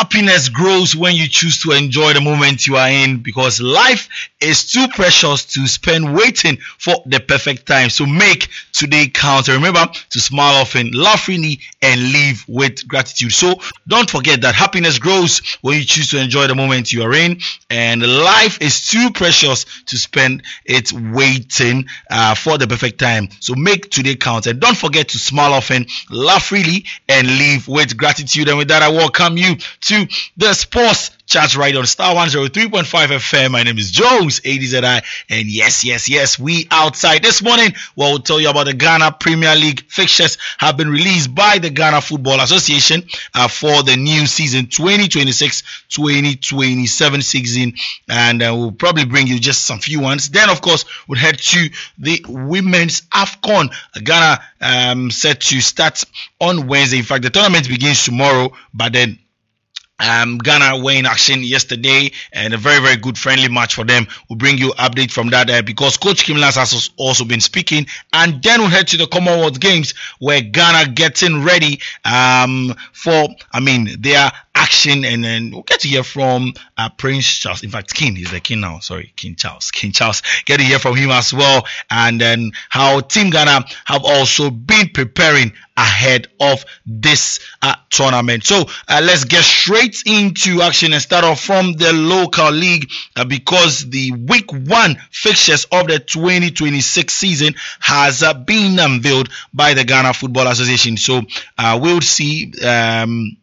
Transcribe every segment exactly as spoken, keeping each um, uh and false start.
happiness grows when you choose to enjoy the moment you are in, because life is too precious to spend waiting for the perfect time. So make today count. And remember to smile often, laugh freely, and live with gratitude. So don't forget that happiness grows when you choose to enjoy the moment you are in, and life is too precious to spend it waiting uh, for the perfect time. So make today count, and don't forget to smile often, laugh freely, and live with gratitude. And with that, I welcome you to the Sports Chat right on Star one oh three point five F M. My name is Jones, A D Z I, and yes, yes, yes, we outside. This morning, well, we'll tell you about the Ghana Premier League fixtures have been released by the Ghana Football Association uh, for the new season twenty twenty-six twenty twenty-seven season, and uh, we'll probably bring you just some few ones. Then, of course, we'll head to the Women's AFCON. Ghana um, set to start on Wednesday. In fact, the tournament begins tomorrow, but then Um, Ghana were in action yesterday, and a very, very good friendly match for them. We'll bring you update from that uh, because Coach Kim Lance has also been speaking. And then we'll head to the Commonwealth Games, where Ghana getting ready um, for, I mean, their action, and then we'll get to hear from uh, Prince Charles. In fact, King, he's the king now. Sorry, King Charles. King Charles. Get to hear from him as well, and then how Team Ghana have also been preparing ahead of this uh, tournament. So uh, let's get straight into action and start off from the local league uh, because the week one fixtures of the twenty twenty-six season has uh, been unveiled by the Ghana Football Association. So uh, we'll see um,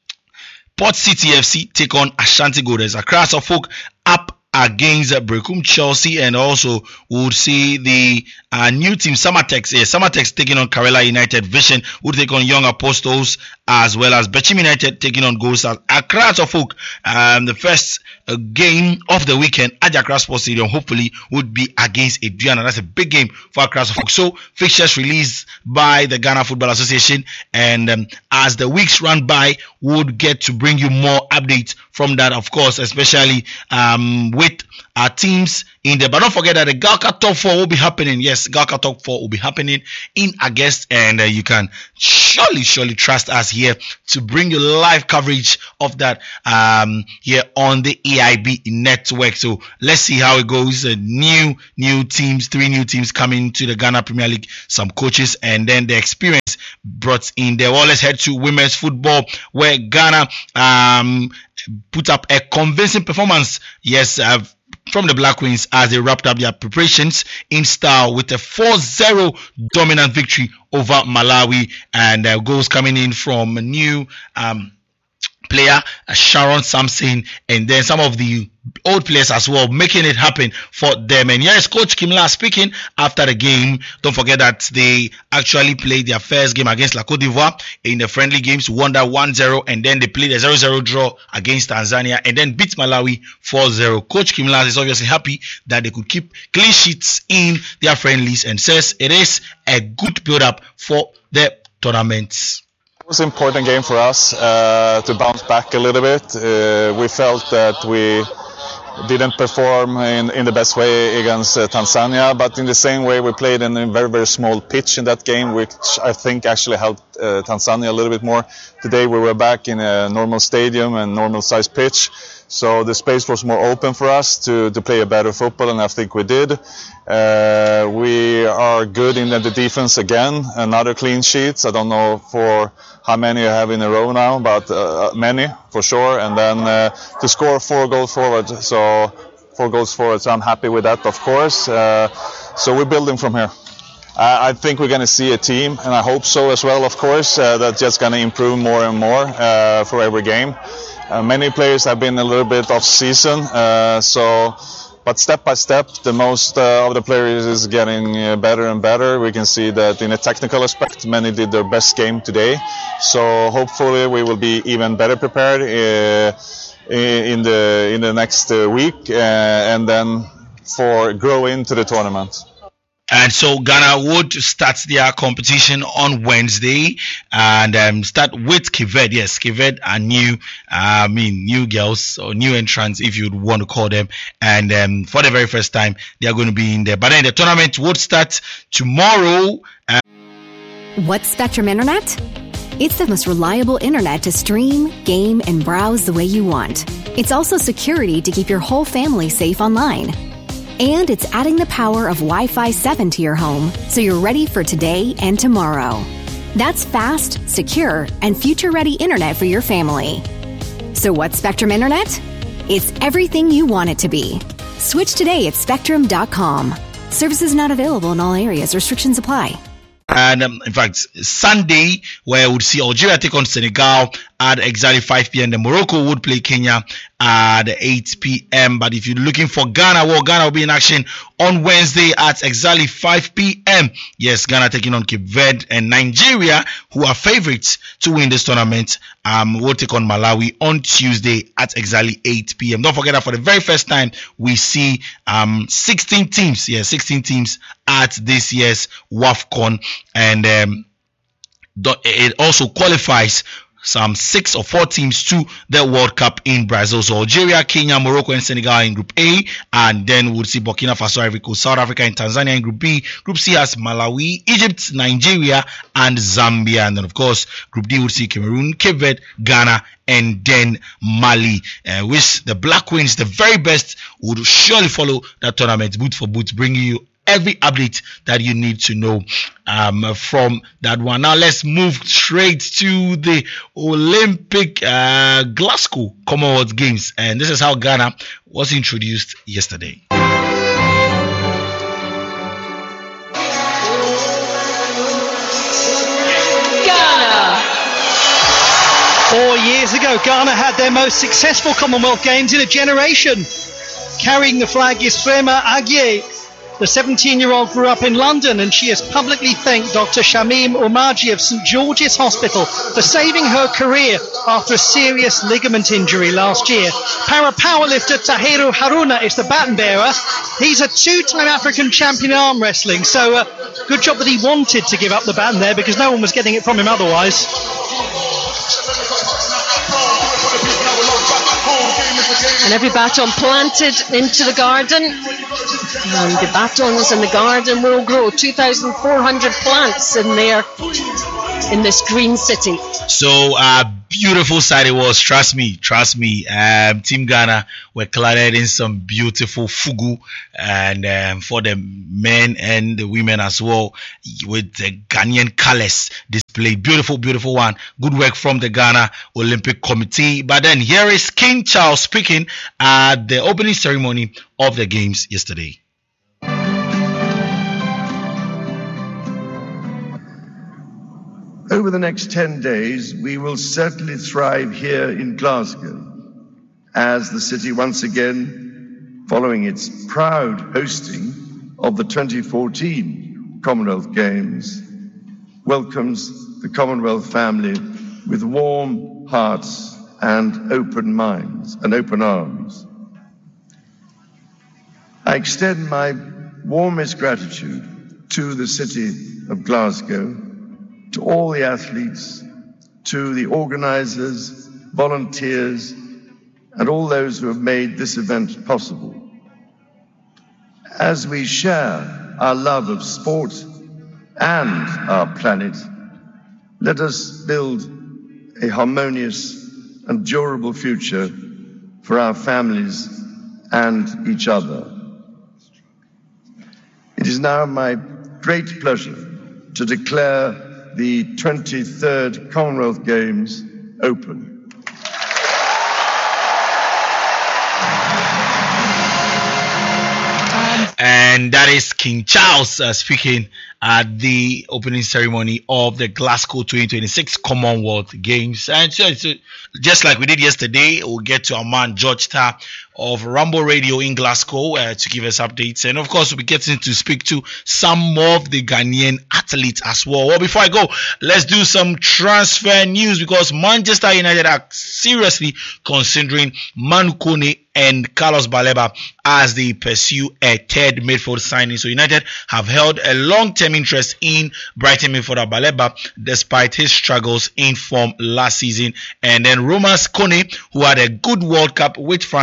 Port City F C take on Ashanti Golders. Accra Suffolk up against Brecum Chelsea, and also we'll see the uh, new team Samatex, yeah, Samatex taking on Karela United. Vision will take on Young Apostles, as well as Bechim United taking on Gold Stars. Accra Suffolk, um, the first uh, game of the weekend at the Accra Sports Stadium, hopefully would be against Aduana. That's a big game for Accra Suffolk. So fixtures released by the Ghana Football Association, and um, as the weeks run by, we'll get to bring you more updates from that, of course, especially um, with our teams in there. But don't forget that the Galka Top four will be happening. Yes, Galka Top four will be happening in August, and uh, you can surely, surely trust us here to bring you live coverage of that um, here on the A I B network. So let's see how it goes. Uh, new, new teams, three new teams coming to the Ghana Premier League, some coaches, and then the experience brought in there. Well, let's head to women's football, where Ghana um, put up a convincing performance. Yes, uh, from the Black Queens as they wrapped up their preparations in style with a four zero dominant victory over Malawi, and uh, goals coming in from a new um, player uh, Sharon Sampson, and then some of the old players as well, making it happen for them. And yes, Coach Kimla speaking after the game. Don't forget that they actually played their first game against La Côte d'Ivoire in the friendly games, won that one zero, and then they played a zero zero draw against Tanzania and then beat Malawi four zero. Coach Kimla is obviously happy that they could keep clean sheets in their friendlies, and says it is a good build-up for the tournaments. It was an important game for us uh, to bounce back a little bit. Uh, we felt that we didn't perform in, in the best way against uh, Tanzania, but in the same way we played in a very, very small pitch in that game, which I think actually helped uh, Tanzania a little bit more. Today we were back in a normal stadium and normal size pitch, so the space was more open for us to, to play a better football, and I think we did. Uh, we are good in the defense again, another clean sheets. I don't know for how many I have in a row now, but uh, many for sure. And then uh, to score four goals forward, so four goals forward, so I'm happy with that, of course. Uh, so we're building from here. I, I think we're going to see a team, and I hope so as well, of course, uh, that's just going to improve more and more uh, for every game. Uh, many players have been a little bit off season, uh, so. But step by step, the most uh, of the players is getting uh, better and better. We can see that in a technical aspect, many did their best game today. So hopefully we will be even better prepared uh, in the in the next uh, week, uh, and then for grow into the tournament. And so Ghana would start their competition on Wednesday and um, start with Kivet. Yes, Kivet are new, uh, I mean, new girls or new entrants, if you'd want to call them. And um, for the very first time, they are going to be in there. But then the tournament would start tomorrow. Uh, What's Spectrum Internet? It's the most reliable internet to stream, game, and browse the way you want. It's also security to keep your whole family safe online. And it's adding the power of Wi-Fi seven to your home so you're ready for today and tomorrow. That's fast, secure, and future-ready internet for your family. So what's Spectrum Internet? It's everything you want it to be. Switch today at spectrum dot com. Services not available in all areas. Restrictions apply. And um, in fact, Sunday, where we would see Algeria take on Senegal at exactly five p.m. Then Morocco would play Kenya at eight p.m. But if you're looking for Ghana, well, Ghana will be in action on Wednesday at exactly five p.m. Yes, Ghana taking on Cape Verde, and Nigeria, who are favorites to win this tournament, um, will take on Malawi on Tuesday at exactly eight p.m. Don't forget that for the very first time, we see um sixteen teams, yeah, sixteen teams at this year's WAFCON, and um, it also qualifies some six or four teams to the World Cup in Brazil. So Algeria, Kenya, Morocco, and Senegal in Group A, and then we'll see Burkina Faso, Ivory Coast, South Africa, and Tanzania in Group B. Group C has Malawi, Egypt, Nigeria, and Zambia, and then of course Group D would see Cameroon, Cape Verde, Ghana, and then Mali. Uh, which the Black Queens, the very best, would surely follow that tournament, boot for boot, bringing you every update that you need to know um, from that one. Now let's move straight to the Olympic uh, Glasgow Commonwealth Games, and this is how Ghana was introduced yesterday. Four years ago, Ghana had their most successful Commonwealth Games in a generation. Carrying the flag is Frema Agye. The seventeen-year-old grew up in London, and she has publicly thanked Doctor Shamim Omaji of St George's Hospital for saving her career after a serious ligament injury last year. Para powerlifter Tahiru Haruna is the baton bearer. He's a two-time African champion in arm wrestling, so uh, good job that he wanted to give up the baton there, because no one was getting it from him otherwise. And every baton planted into the garden, and the batons in the garden will grow. two thousand four hundred plants in there, in this green city. So uh, beautiful sight it was. Trust me, trust me. Um, Team Ghana were clad in some beautiful fugu, and um, for the men and the women as well, with the Ghanaian colors displayed. Beautiful, beautiful one. Good work from the Ghana Olympic Committee. But then here is King Charles speaking at the opening ceremony of the games yesterday. Over the next ten days, we will certainly thrive here in Glasgow as the city once again, following its proud hosting of the twenty fourteen Commonwealth Games, welcomes the Commonwealth family with warm hearts and open minds and open arms. I extend my warmest gratitude to the city of Glasgow, to all the athletes, to the organizers, volunteers, and all those who have made this event possible. As we share our love of sport and our planet, let us build a harmonious and durable future for our families and each other. It is now my great pleasure to declare the twenty-third Commonwealth Games open. And that is King Charles uh, speaking at the opening ceremony of the Glasgow twenty twenty-six Commonwealth Games. And so, so just like we did yesterday, we'll get to our man George Tarr of Rambo Radio in Glasgow uh, to give us updates. And of course, we'll be getting to speak to some of the Ghanaian athletes as well. Well, before I go, let's do some transfer news, because Manchester United are seriously considering Manu Kone and Carlos Baleba as they pursue a third midfield signing. So United have held a long-term interest in Brighton midfielder Baleba despite his struggles in form last season. And then Romas Kone, who had a good World Cup with France,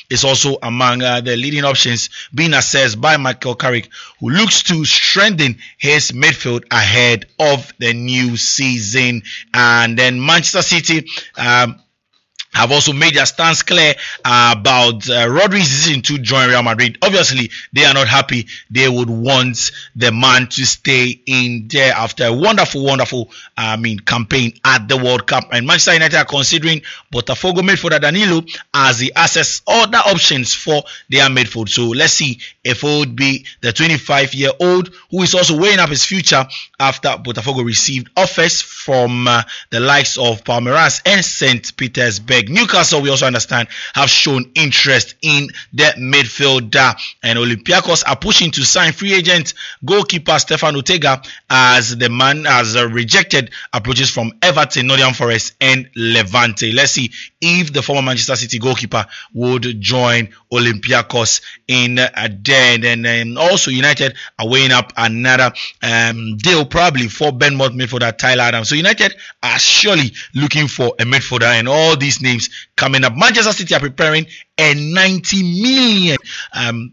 is also among uh, the leading options being assessed by Michael Carrick, who looks to strengthen his midfield ahead of the new season. And then Manchester City um, have also made their stance clear uh, about uh, Rodri's decision to join Real Madrid. Obviously, they are not happy. They would want the man to stay in there after a wonderful, wonderful, I mean, campaign at the World Cup. And Manchester United are considering Botafogo midfielder Danilo as the assess other options for their midfield. So let's see if it would be the twenty-five-year-old who is also weighing up his future after Botafogo received offers from uh, the likes of Palmeiras and Saint Petersburg. Newcastle, we also understand, have shown interest in the midfielder, and Olympiacos are pushing to sign free agent goalkeeper Stefan Ortega as the man has uh, rejected approaches from Everton, Nottingham Forest, and Levante. Let's see if the former Manchester City goalkeeper would join Olympiacos in uh, there. And um, also United are weighing up another um, deal probably for Bournemouth midfielder Tyler Adams. So United are surely looking for a midfielder, and all these names coming up. Manchester City are preparing a ninety million um,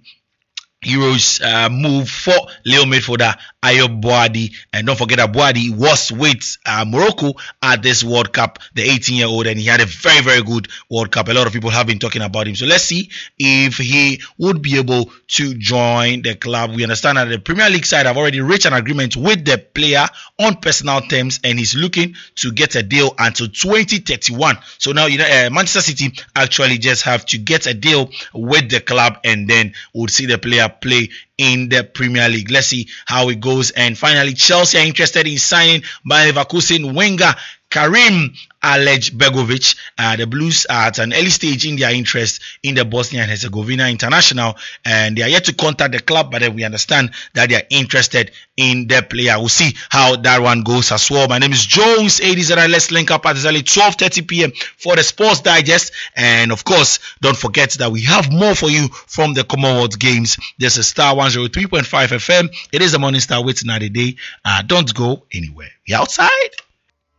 euros uh, move for Leo midfielder Ayoub Boadi, and don't forget that Boadi was with uh, Morocco at this World Cup, the eighteen-year-old, and he had a very, very good World Cup. A lot of people have been talking about him. So let's see if he would be able to join the club. We understand that the Premier League side have already reached an agreement with the player on personal terms, and he's looking to get a deal until twenty thirty-one. So now, you know, uh, Manchester City actually just have to get a deal with the club, and then we'll see the player play in the Premier League. Let's see how it goes. And finally, Chelsea are interested in signing Bayer Leverkusen winger Karim Alej-Begovic. Uh, the Blues are at an early stage in their interest in the Bosnia and Herzegovina international, and they are yet to contact the club, but then we understand that they are interested in the player. We'll see how that one goes as well. My name is Jones A D Z. Let's link up at exactly twelve thirty p.m. for the Sports Digest, and of course, don't forget that we have more for you from the Commonwealth Games. This is Star one oh three point five F M. It is the Morning Star with Nadi Day. Uh, don't go anywhere. We outside.